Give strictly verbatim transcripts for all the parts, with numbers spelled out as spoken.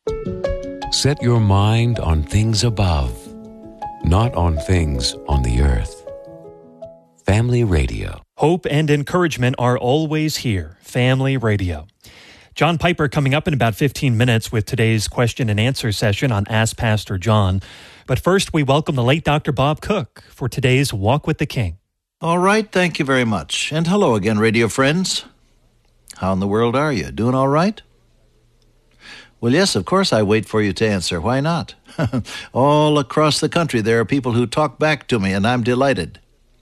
Set your mind on things above, not on things on the earth. Family Radio. Hope and encouragement are always here. Family Radio. John Piper coming up in about fifteen minutes with today's question and answer session on Ask Pastor John. But first, we welcome the late Doctor Bob Cook for today's Walk with the King. All right, thank you very much. And hello again, radio friends. How in the world are you? Doing all right? Well, yes, of course I wait for you to answer. Why not? All across the country, there are people who talk back to me, and I'm delighted.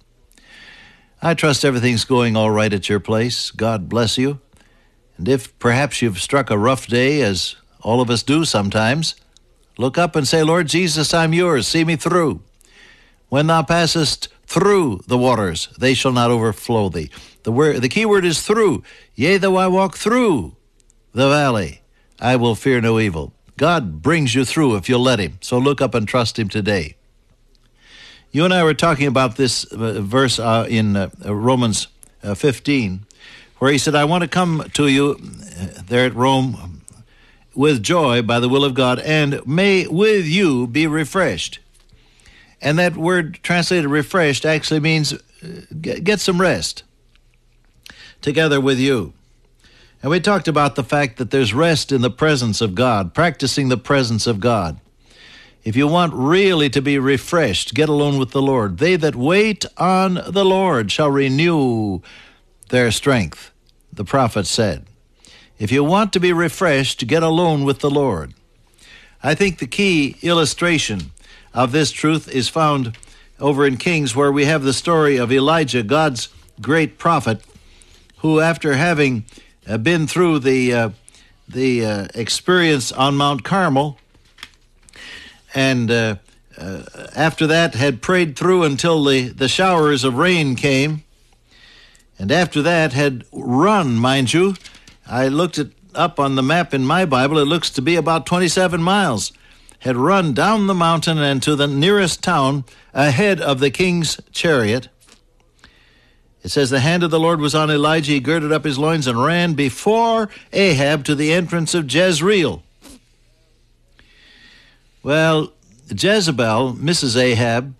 I trust everything's going all right at your place. God bless you. And if perhaps you've struck a rough day, as all of us do sometimes, look up and say, Lord Jesus, I'm yours. See me through. When thou passest through the waters, they shall not overflow thee. The word, the key word is through. Yea, though I walk through the valley, I will fear no evil. God brings you through if you'll let him. So look up and trust him today. You and I were talking about this uh, verse uh, in uh, Romans uh, fifteen, where he said, I want to come to you uh, there at Rome with joy by the will of God, and may with you be refreshed. And that word translated refreshed actually means uh, get, get some rest together with you. And we talked about the fact that there's rest in the presence of God, practicing the presence of God. If you want really to be refreshed, get alone with the Lord. They that wait on the Lord shall renew their strength, the prophet said. If you want to be refreshed, get alone with the Lord. I think the key illustration of this truth is found over in Kings, where we have the story of Elijah, God's great prophet, who after having uh, been through the, uh, the uh, experience on Mount Carmel, and uh, uh, after that had prayed through until the, the showers of rain came, and after that had run, mind you, I looked it up on the map in my Bible, it looks to be about twenty-seven miles, had run down the mountain and to the nearest town ahead of the king's chariot. It says, the hand of the Lord was on Elijah, he girded up his loins and ran before Ahab to the entrance of Jezreel. Well, Jezebel, Missus Ahab,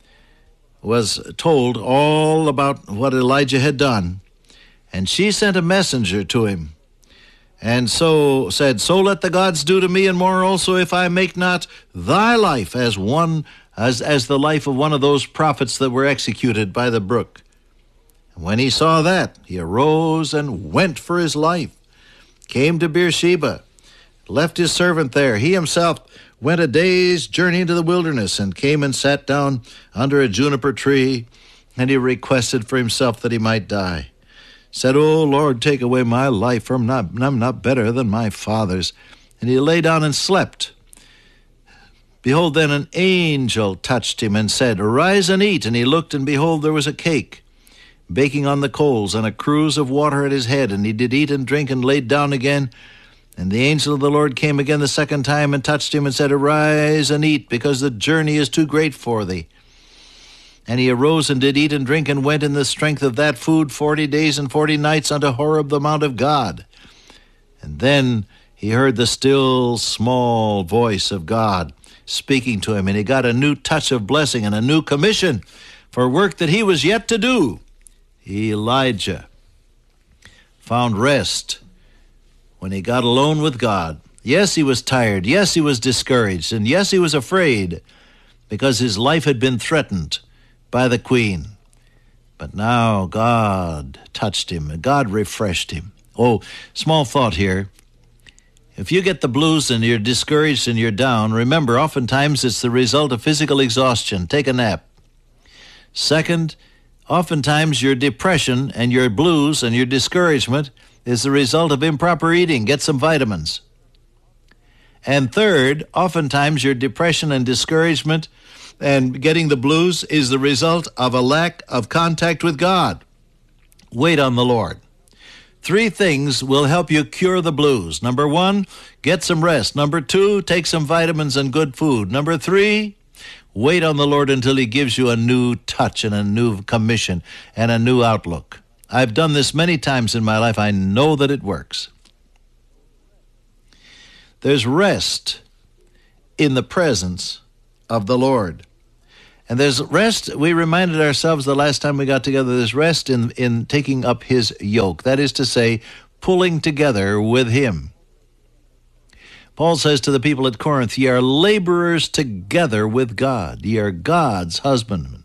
was told all about what Elijah had done, and she sent a messenger to him, and so said, so let the gods do to me, and more also, if I make not thy life as one as, as the life of one of those prophets that were executed by the brook. And when he saw that, he arose and went for his life, came to Beersheba, left his servant there. He himself went a day's journey into the wilderness and came and sat down under a juniper tree, and he requested for himself that he might die. Said, O Lord, take away my life, for I'm not, I'm not better than my fathers. And he lay down and slept. Behold, then an angel touched him and said, arise and eat. And he looked, and behold, there was a cake baking on the coals, and a cruse of water at his head. And he did eat and drink, and laid down again. And the angel of the Lord came again the second time, and touched him, and said, arise and eat, because the journey is too great for thee. And he arose and did eat and drink, and went in the strength of that food forty days and forty nights unto Horeb, the mount of God. And then he heard the still small voice of God speaking to him, and he got a new touch of blessing and a new commission for work that he was yet to do. Elijah found rest when he got alone with God. Yes, he was tired. Yes, he was discouraged. And yes, he was afraid because his life had been threatened by the queen. But now God touched him, and God refreshed him. Oh, small thought here. If you get the blues and you're discouraged and you're down, remember, oftentimes it's the result of physical exhaustion. Take a nap. Second, oftentimes your depression and your blues and your discouragement is the result of improper eating. Get some vitamins. And third, oftentimes your depression and discouragement and getting the blues is the result of a lack of contact with God. Wait on the Lord. Three things will help you cure the blues. Number one, get some rest. Number two, take some vitamins and good food. Number three, wait on the Lord until he gives you a new touch and a new commission and a new outlook. I've done this many times in my life. I know that it works. There's rest in the presence of the Lord. And there's rest, we reminded ourselves the last time we got together, there's rest in, in taking up his yoke. That is to say, pulling together with him. Paul says to the people at Corinth, ye are laborers together with God. Ye are God's husbandmen.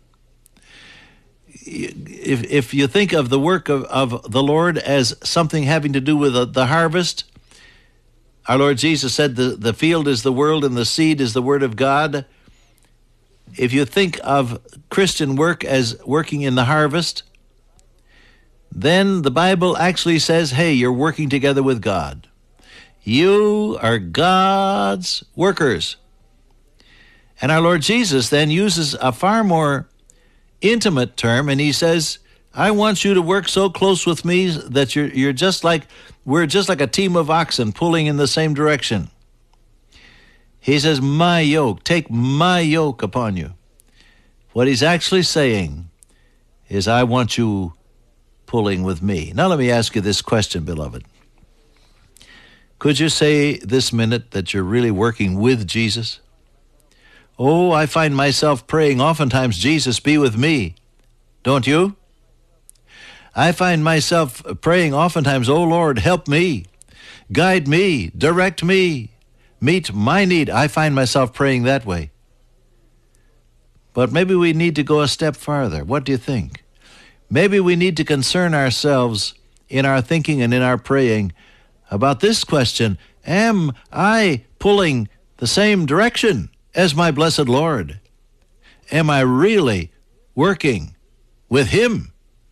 If, if you think of the work of, of the Lord as something having to do with the, the harvest, our Lord Jesus said the, the field is the world and the seed is the word of God. If you think of Christian work as working in the harvest, then the Bible actually says, hey, you're working together with God. You are God's workers. And our Lord Jesus then uses a far more intimate term, and he says, I want you to work so close with me that you're you're just like, we're just like a team of oxen pulling in the same direction. He says, my yoke, take my yoke upon you. What he's actually saying is, I want you pulling with me. Now let me ask you this question, beloved. Could you say this minute that you're really working with Jesus? Oh, I find myself praying oftentimes, Jesus, be with me. Don't you? I find myself praying oftentimes, oh Lord, help me, guide me, direct me, meet my need. I find myself praying that way. But maybe we need to go a step farther. What do you think? Maybe we need to concern ourselves in our thinking and in our praying about this question, am I pulling the same direction as my blessed Lord? Am I really working with him?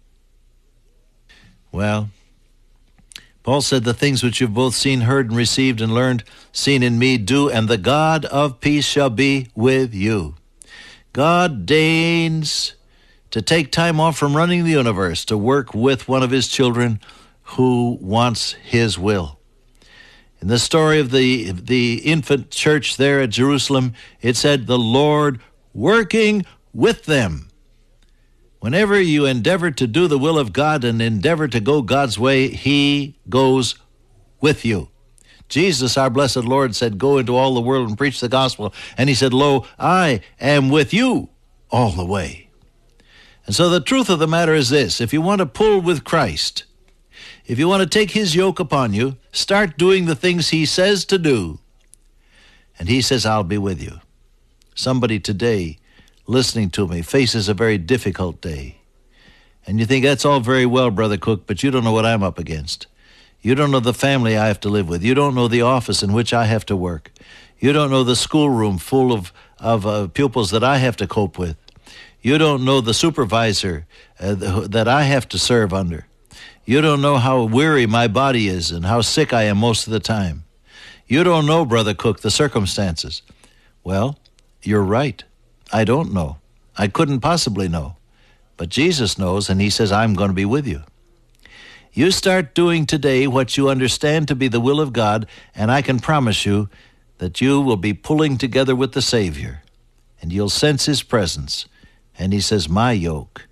Well, Paul said, the things which you've both seen, heard, and received, and learned, seen in me, do, and the God of peace shall be with you. God deigns to take time off from running the universe to work with one of his children who wants his will. In the story of the, the infant church there at Jerusalem, it said, the Lord working with them. Whenever you endeavor to do the will of God and endeavor to go God's way, he goes with you. Jesus, our blessed Lord, said, go into all the world and preach the gospel. And he said, lo, I am with you all the way. And so the truth of the matter is this. If you want to pull with Christ, if you want to take his yoke upon you, start doing the things he says to do. And he says, I'll be with you. Somebody today listening to me faces a very difficult day. And you think, that's all very well, Brother Cook, but you don't know what I'm up against. You don't know the family I have to live with. You don't know the office in which I have to work. You don't know the schoolroom full of, of uh, pupils that I have to cope with. You don't know the supervisor uh, that I have to serve under. You don't know how weary my body is and how sick I am most of the time. You don't know, Brother Cook, the circumstances. Well, you're right. I don't know. I couldn't possibly know. But Jesus knows, and he says, I'm going to be with you. You start doing today what you understand to be the will of God, and I can promise you that you will be pulling together with the Savior, and you'll sense his presence. And he says, my yoke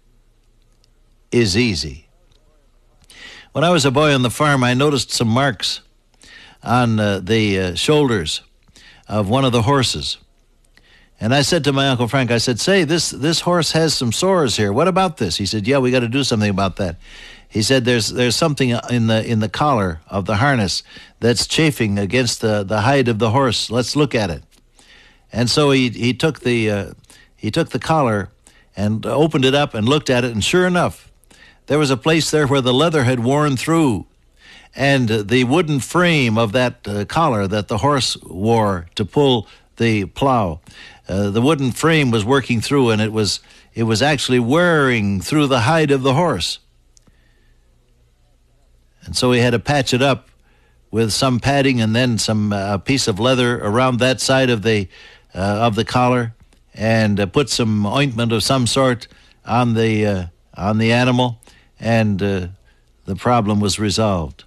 is easy. When I was a boy on the farm, I noticed some marks on uh, the uh, shoulders of one of the horses. And I said to my Uncle Frank, I said, say, this, this horse has some sores here. What about this? He said, yeah, we got to do something about that. He said, there's there's something in the in the collar of the harness that's chafing against the, the hide of the horse. Let's look at it. And so he he took the uh, he took the collar and opened it up and looked at it, and sure enough, there was a place there where the leather had worn through, and the wooden frame of that uh, collar that the horse wore to pull the plow, uh, the wooden frame was working through, and it was it was actually wearing through the hide of the horse. And so he had to patch it up with some padding and then some uh, piece of leather around that side of the uh, of the collar, and uh, put some ointment of some sort on the uh, on the animal, and uh, the problem was resolved.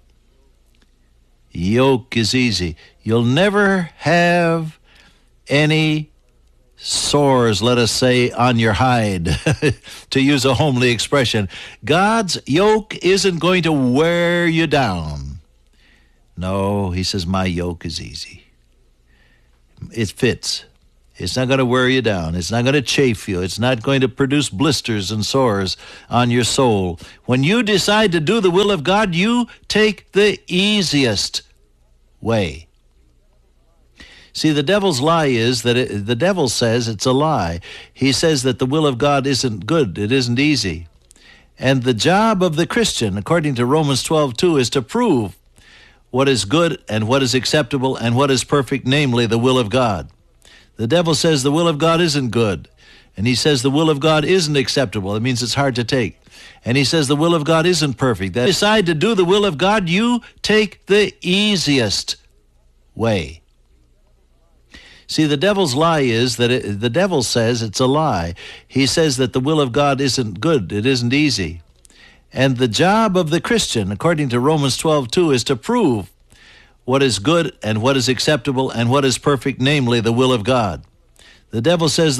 Yoke is easy. You'll never have any sores, let us say, on your hide, to use a homely expression. God's yoke isn't going to wear you down. No, he says, my yoke is easy. It fits. It's not going to wear you down. It's not going to chafe you. It's not going to produce blisters and sores on your soul. When you decide to do the will of God, you take the easiest way. See, the devil's lie is that it, the devil says it's a lie. He says that the will of God isn't good. It isn't easy. And the job of the Christian, according to Romans twelve two, is to prove what is good and what is acceptable and what is perfect, namely the will of God. The devil says the will of God isn't good. And he says the will of God isn't acceptable. It means it's hard to take. And he says the will of God isn't perfect. That decide to do the will of God, you take the easiest way. See, the devil's lie is that it, the devil says it's a lie. He says that the will of God isn't good. It isn't easy. And the job of the Christian, according to Romans twelve two, is to prove what is good and what is acceptable and what is perfect, namely the will of God. The devil says